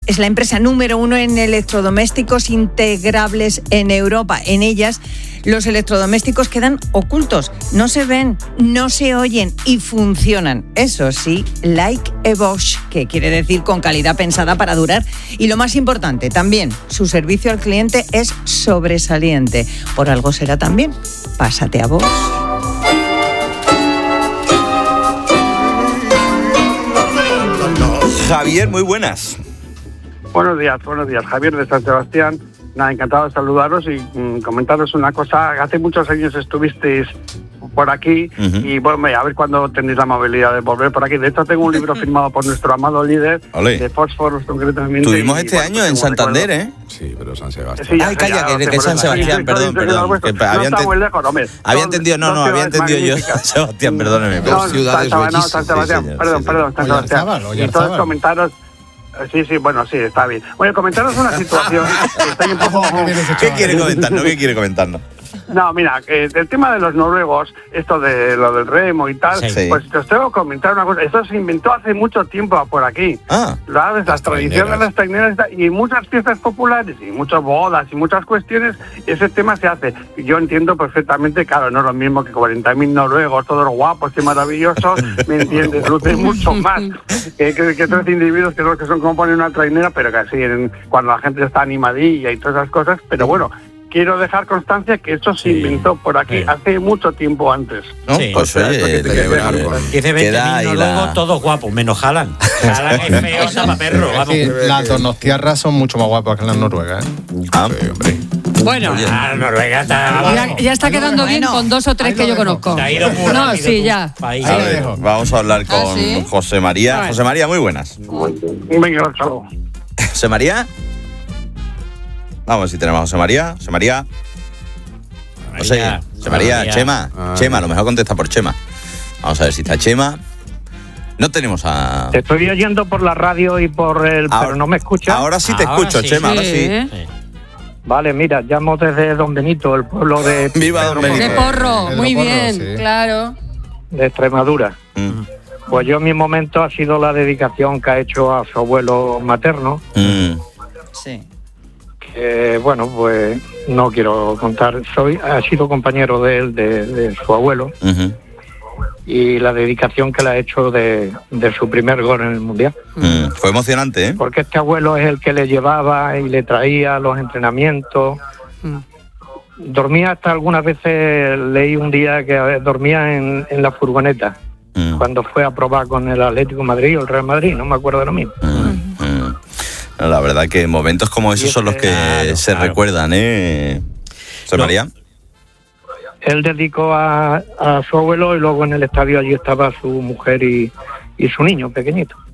es la empresa número 1 en electrodomésticos integrables en Europa. En ellas, los electrodomésticos quedan ocultos, no se ven, no se oyen y funcionan. Eso sí, like a Bosch, que quiere decir con calidad pensada para durar. Y lo más importante, también, su servicio al cliente es sobresaliente. Por algo será también. Pásate a Bosch. Javier, muy buenas. Buenos días, Javier de San Sebastián. Nada, encantado de saludaros y comentaros una cosa. Hace muchos años estuvisteis por aquí y bueno, a ver cuándo tenéis la amabilidad de volver por aquí. De hecho, tengo un libro firmado por nuestro amado líder de Fósforos, concretamente. Tuvimos este año en Santander, ¿eh? Sí, pero San Sebastián. Sí, calla, que es San Sebastián, perdón. Había entendido yo San Sebastián, perdóneme. San Sebastián, perdón, San Sebastián. Y entonces comentaros... Sí, bueno, sí, está bien. Bueno, comentaros una situación que estoy un poco... ¿Qué quiere comentarnos? No, mira, el tema de los noruegos, esto de lo del remo y tal, pues te os tengo que comentar una cosa. Esto se inventó hace mucho tiempo por aquí. Las tradiciones de las traineras y muchas fiestas populares y muchas bodas y muchas cuestiones, ese tema se hace. Yo entiendo perfectamente, claro, no es lo mismo que 40.000 noruegos, todos guapos y maravillosos, ¿me entiendes? Lucen mucho más que 13 individuos que son como ponen una trainera, pero que así, cuando la gente está animadilla y todas esas cosas, pero bueno... Quiero dejar constancia que esto se inventó por aquí hace mucho tiempo antes. ¿No? Sí. Pues oye, dice 20.000 noruegos, todos guapos, menos Haaland. Haaland es feo, para perro. Las donostiarras son mucho más guapas que las noruegas, ¿eh? Sí, hombre. Bueno, Noruega está... Ya está quedando bien con 2 o 3 que yo conozco. Te ha ido muy rápido, sí, ya. A ver, vamos a hablar con José María. José María, muy buenas. Venga, chao. José María. Vamos a ver si tenemos a José María. José María, Chema. Chema, a lo mejor contesta por Chema. Vamos a ver si está Chema. No tenemos a... Te estoy oyendo por la radio y por el... pero no me escuchas. Ahora sí te escucho, Chema, ahora sí. Vale, mira, llamo desde Don Benito, el pueblo de... ¡Viva Don Benito! ¡De Porro! Muy bien, claro. De Extremadura. Pues yo en mi momento ha sido la dedicación que ha hecho a su abuelo materno. Sí. Bueno, pues no quiero contar. Ha sido compañero de él, de su abuelo, y la dedicación que le ha hecho de su primer gol en el Mundial. Fue emocionante, ¿eh? Porque este abuelo es el que le llevaba y le traía a los entrenamientos. Dormía hasta algunas veces, leí un día que dormía en la furgoneta, cuando fue a probar con el Atlético de Madrid o el Real Madrid, no me acuerdo lo mismo. No, la verdad que momentos como esos son los que se recuerdan, ¿eh? ¿José María? Él dedicó a su abuelo y luego en el estadio allí estaba su mujer y su niño pequeñito.